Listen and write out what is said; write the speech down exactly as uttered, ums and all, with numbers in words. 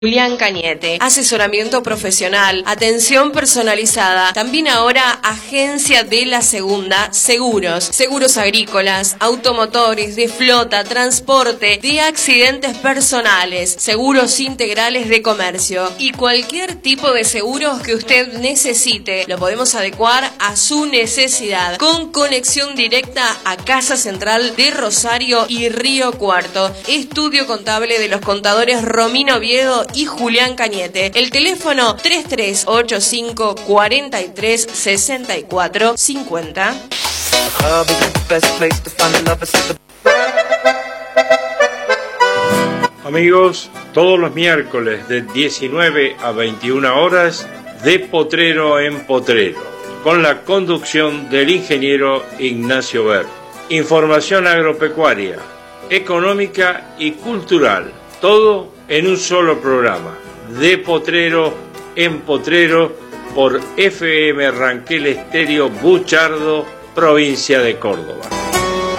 Julián Cañete, asesoramiento profesional, atención personalizada, también ahora agencia de la segunda, seguros, seguros agrícolas, automotores, de flota, transporte, de accidentes personales, seguros integrales de comercio y cualquier tipo de seguros que usted necesite, lo podemos adecuar a su necesidad con conexión directa a Casa Central de Rosario y Río Cuarto. Estudio contable de los contadores Romino Oviedo y Julián Cañete. El teléfono tres tres ocho cinco, cuatro tres, seis cuatro cinco cero. Amigos, todos los miércoles de diecinueve a veintiuna horas, de Potrero en Potrero, con la conducción del ingeniero Ignacio Ver. Información agropecuaria, económica y cultural, todo en un solo programa, de Potrero en Potrero, por F M Ranquel Estéreo Buchardo, provincia de Córdoba.